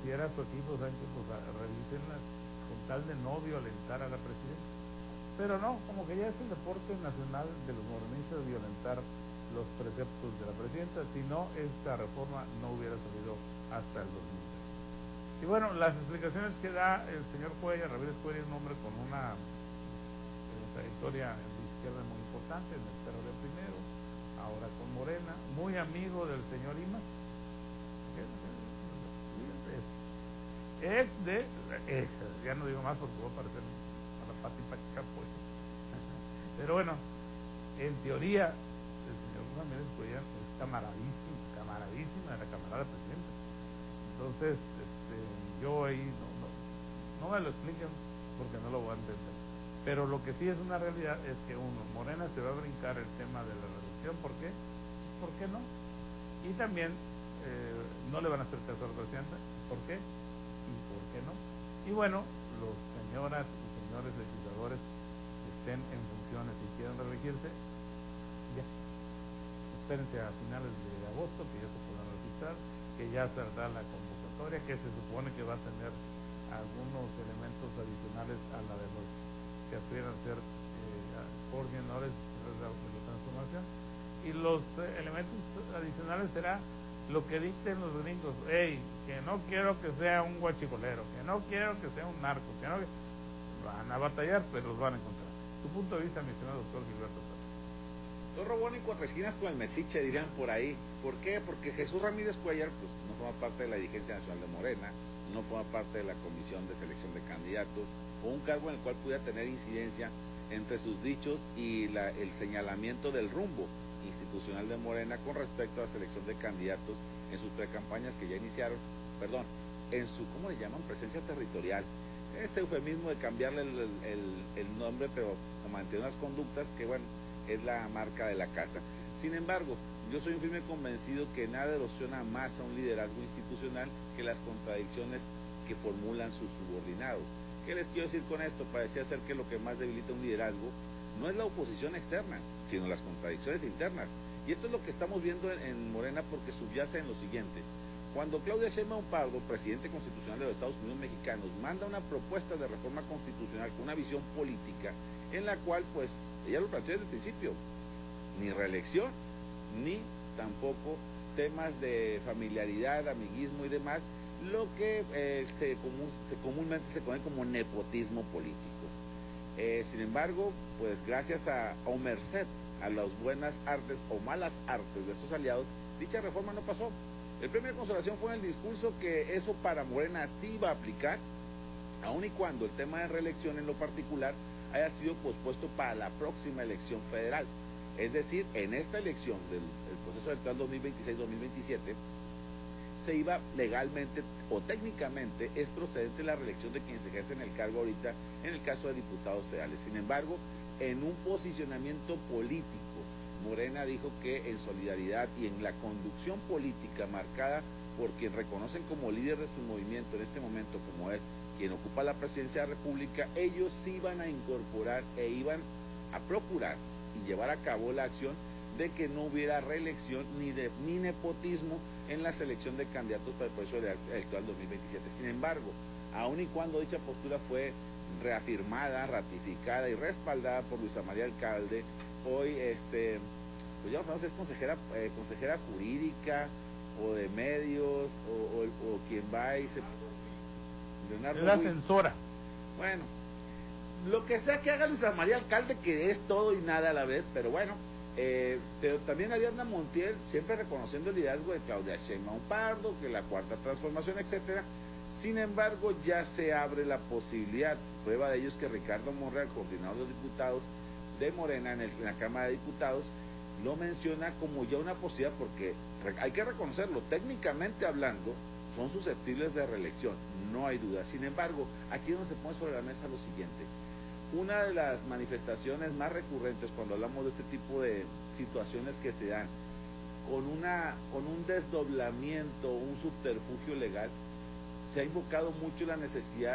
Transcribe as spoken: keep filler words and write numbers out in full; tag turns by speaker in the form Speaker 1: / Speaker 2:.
Speaker 1: sugiera a su equipo, ¿saben qué? Pues revísenlas con tal de no violentar a la presidenta. Pero no, como que ya es el deporte nacional de los morenistas violentar los preceptos de la presidenta, si no, esta reforma no hubiera salido hasta el dos mil tres. Y bueno, las explicaciones que da el señor Cuellar, Ramírez Cuellar, un hombre con una eh, trayectoria de izquierda muy importante, en el P R D primero, ahora con Morena, muy amigo del señor Imas, ex de, ex, ya no digo más porque va a parecer a la pati paca, pues. Pero bueno, en teoría, el señor Ramírez Cuellar es camaradísimo, camaradísimo de la camarada presidenta. Entonces, este, yo ahí no, no, no me lo expliquen porque no lo voy a entender. Pero lo que sí es una realidad es que uno, Morena se va a brincar el tema de la reelección. ¿Por qué? ¿Por qué no? Y también eh, no le van a hacer caso a la presidenta. ¿Por qué? ¿Y por qué no? Y bueno, los señoras y señores legisladores que estén en funciones y quieran reelegirse, ya. Espérense a finales de agosto que ya se podrán registrar, que ya saldrá la convocatoria, que se supone que va a tener algunos elementos adicionales a la de los que aspiran a ser eh, coordinadores de la, de la transformación. Y los eh, elementos adicionales será lo que dicten los gringos. Hey, que no quiero que sea un guachicolero, que no quiero que sea un narco, que no, van a batallar, pero los van a encontrar. Tu punto de vista, mi estimado doctor Gilberto.
Speaker 2: Zorro bueno y cuatro esquinas con el metiche, dirían por ahí. ¿Por qué? Porque Jesús Ramírez Cuellar pues, no forma parte de la dirigencia nacional de Morena, no forma parte de la comisión de selección de candidatos, o un cargo en el cual pudiera tener incidencia entre sus dichos y la, el señalamiento del rumbo institucional de Morena con respecto a la selección de candidatos en sus precampañas que ya iniciaron, perdón, en su, ¿cómo le llaman? Presencia territorial. Ese eufemismo de cambiarle el, el, el nombre, pero mantener unas conductas que, bueno, es la marca de la casa. Sin embargo, yo soy un firme convencido que nada erosiona más a un liderazgo institucional que las contradicciones que formulan sus subordinados. ¿Qué les quiero decir con esto? Parecía ser que lo que más debilita un liderazgo no es la oposición externa, sino las contradicciones internas. Y esto es lo que estamos viendo en, en Morena porque subyace en lo siguiente. Cuando Claudia Sheinbaum Pardo, presidente constitucional de los Estados Unidos mexicanos, manda una propuesta de reforma constitucional con una visión política en la cual, pues, ella lo planteó desde el principio, ni reelección, ni tampoco temas de familiaridad, amiguismo y demás, lo que eh, se, común, se comúnmente se conoce como nepotismo político. Eh, sin embargo, pues gracias a, o merced a las buenas artes o malas artes de sus aliados, dicha reforma no pasó. El premio de consolación fue en el discurso que eso para Morena sí va a aplicar, aun y cuando el tema de reelección en lo particular haya sido pospuesto para la próxima elección federal. Es decir, en esta elección del, del proceso electoral dos mil veintiséis dos mil veintisiete, se iba legalmente o técnicamente es procedente la reelección de quienes ejercen el cargo ahorita en el caso de diputados federales. Sin embargo, en un posicionamiento político, Morena dijo que en solidaridad y en la conducción política marcada por quien reconocen como líder de su movimiento en este momento, como es quien ocupa la presidencia de la República, ellos sí iban a incorporar e iban a procurar y llevar a cabo la acción de que no hubiera reelección ni, de, ni nepotismo en la selección de candidatos para el proceso electoral dos mil veintisiete. Sin embargo, aun y cuando dicha postura fue reafirmada, ratificada y respaldada por Luisa María Alcalde, hoy, este, pues ya no sabemos si es consejera, eh, consejera jurídica o de medios o, o, o quien va y se...
Speaker 1: Leonardo la censora.
Speaker 2: Bueno, lo que sea que haga Luisa María Alcalde, que es todo y nada a la vez, pero bueno, eh, pero también Ariadna Montiel, siempre reconociendo el liderazgo de Claudia Sheinbaum Pardo, que la cuarta transformación, etcétera. Sin embargo, ya se abre la posibilidad, prueba de ello es que Ricardo Monreal, coordinador de diputados de Morena en, el, en la Cámara de Diputados, lo menciona como ya una posibilidad, porque hay que reconocerlo, técnicamente hablando, son susceptibles de reelección, no hay duda. Sin embargo, aquí es donde se pone sobre la mesa lo siguiente. Una de las manifestaciones más recurrentes cuando hablamos de este tipo de situaciones que se dan con, una, con un desdoblamiento, un subterfugio legal, se ha invocado mucho la necesidad